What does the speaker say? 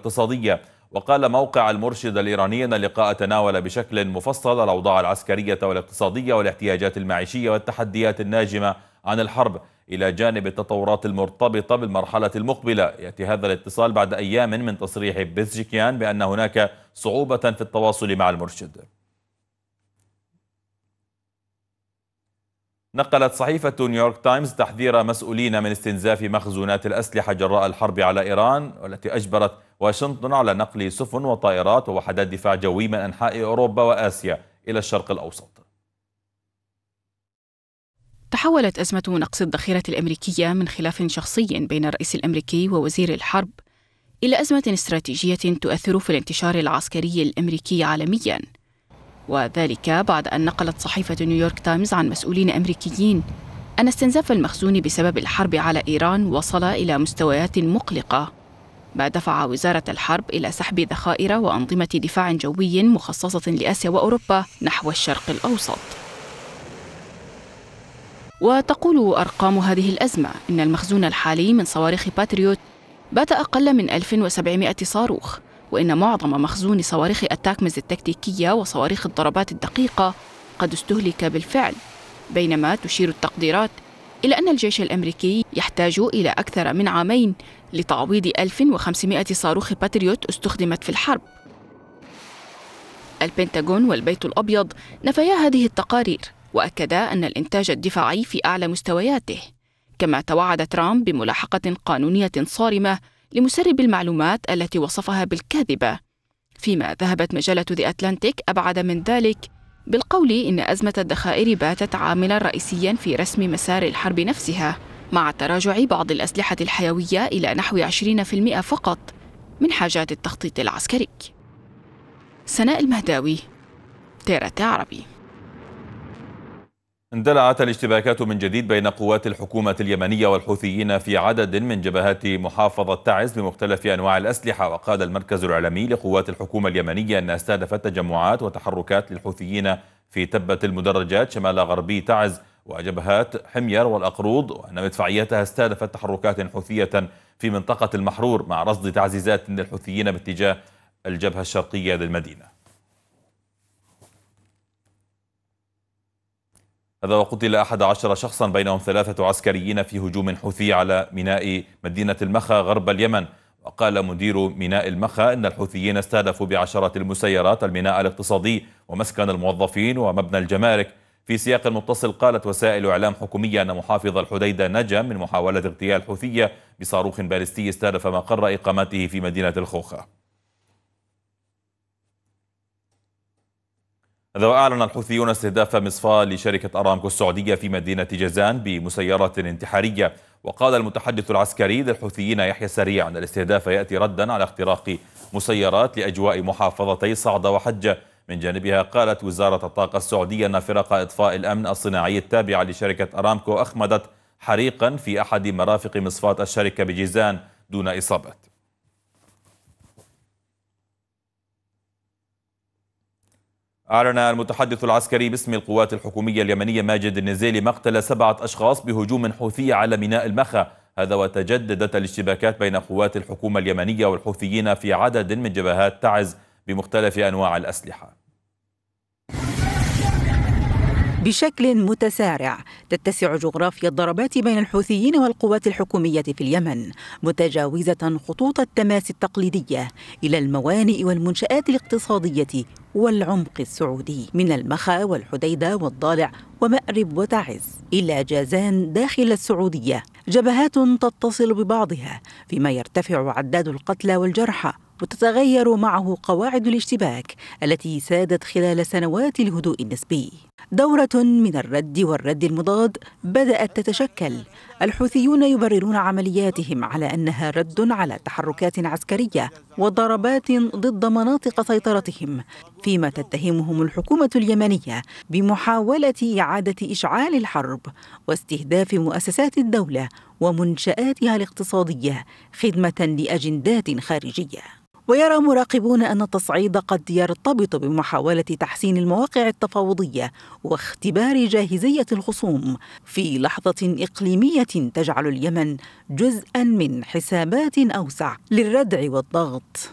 والاقتصادية. وقال موقع المرشد الإيراني أن اللقاء تناول بشكل مفصل الأوضاع العسكرية والاقتصادية والاحتياجات المعيشية والتحديات الناجمة عن الحرب، إلى جانب التطورات المرتبطة بالمرحلة المقبلة. يأتي هذا الاتصال بعد أيام من تصريح بيزشكيان بأن هناك صعوبة في التواصل مع المرشد. نقلت صحيفة نيويورك تايمز تحذير مسؤولين من استنزاف مخزونات الأسلحة جراء الحرب على إيران، والتي أجبرت واشنطن على نقل سفن وطائرات ووحدات دفاع جوي من أنحاء أوروبا وآسيا إلى الشرق الأوسط. تحولت أزمة نقص الذخيرة الأمريكية من خلاف شخصي بين الرئيس الأمريكي ووزير الحرب إلى أزمة استراتيجية تؤثر في الانتشار العسكري الأمريكي عالمياً، وذلك بعد أن نقلت صحيفة نيويورك تايمز عن مسؤولين أمريكيين أن استنزاف المخزون بسبب الحرب على إيران وصل إلى مستويات مقلقة، ما دفع وزارة الحرب إلى سحب ذخائر وأنظمة دفاع جوي مخصصة لآسيا وأوروبا نحو الشرق الأوسط. وتقول أرقام هذه الأزمة إن المخزون الحالي من صواريخ باتريوت بات أقل من 1700 صاروخ، وإن معظم مخزون صواريخ التاكمز التكتيكية وصواريخ الضربات الدقيقة قد استهلك بالفعل، بينما تشير التقديرات إلى أن الجيش الأمريكي يحتاج إلى أكثر من عامين لتعويض 1500 صاروخ باتريوت استخدمت في الحرب. البنتاغون والبيت الأبيض نفيا هذه التقارير، وأكدا أن الإنتاج الدفاعي في أعلى مستوياته، كما توعد ترامب بملاحقة قانونية صارمة لمسرب المعلومات التي وصفها بالكاذبة، فيما ذهبت مجلة The Atlantic أبعد من ذلك بالقول إن أزمة الذخائر باتت عاملاً رئيسياً في رسم مسار الحرب نفسها، مع تراجع بعض الأسلحة الحيوية إلى نحو 20% فقط من حاجات التخطيط العسكري. سناء المهداوي، TRT عربي. اندلعت الاشتباكات من جديد بين قوات الحكومة اليمنية والحوثيين في عدد من جبهات محافظة تعز بمختلف أنواع الأسلحة. وقال المركز الإعلامي لقوات الحكومة اليمنية أنها استهدفت تجمعات وتحركات للحوثيين في تبة المدرجات شمال غربي تعز وجبهات حمير والأقروض، وأن مدفعيتها استهدفت تحركات حوثية في منطقة المحرور مع رصد تعزيزات للحوثيين باتجاه الجبهة الشرقية للمدينة. هذا وقتل 11 شخصا بينهم 3 عسكريين في هجوم حوثي على ميناء مدينة المخا غرب اليمن. وقال مدير ميناء المخا أن الحوثيين استهدفوا بعشرات المسيرات الميناء الاقتصادي ومسكن الموظفين ومبنى الجمارك. في سياق متصل قالت وسائل إعلام حكومية أن محافظ الحديدة نجا من محاولة اغتيال حوثية بصاروخ باليستي استهدف مقر إقامته في مدينة الخوخة. هذا وأعلن الحوثيون استهداف مصفاة لشركة أرامكو السعودية في مدينة جازان بمسيرة انتحارية. وقال المتحدث العسكري للحوثيين يحيى السريع أن الاستهداف يأتي ردا على اختراق مسيرات لأجواء محافظتي صعدة وحجة. من جانبها قالت وزارة الطاقة السعودية أن فرق إطفاء الأمن الصناعي التابعة لشركة أرامكو أخمدت حريقا في أحد مرافق مصفاة الشركة بجيزان دون إصابات. أعلن المتحدث العسكري باسم القوات الحكومية اليمنية ماجد النزيلي مقتل 7 أشخاص بهجوم حوثي على ميناء المخا. هذا وتجددت الاشتباكات بين قوات الحكومة اليمنية والحوثيين في عدد من جبهات تعز بمختلف أنواع الأسلحة. بشكل متسارع تتسع جغرافيا الضربات بين الحوثيين والقوات الحكومية في اليمن، متجاوزة خطوط التماس التقليدية إلى الموانئ والمنشآت الاقتصادية والعمق السعودي، من المخا والحديدة والضالع ومأرب وتعز إلى جازان داخل السعودية. جبهات تتصل ببعضها، فيما يرتفع عداد القتلى والجرحى وتتغير معه قواعد الاشتباك التي سادت خلال سنوات الهدوء النسبي. دورة من الرد والرد المضاد بدأت تتشكل. الحوثيون يبررون عملياتهم على أنها رد على تحركات عسكرية وضربات ضد مناطق سيطرتهم، فيما تتهمهم الحكومة اليمنية بمحاولة إعادة إشعال الحرب واستهداف مؤسسات الدولة ومنشآتها الاقتصادية خدمة لأجندات خارجية. ويرى مراقبون أن التصعيد قد يرتبط بمحاولة تحسين المواقع التفاوضية واختبار جاهزية الخصوم في لحظة إقليمية تجعل اليمن جزءاً من حسابات أوسع للردع والضغط.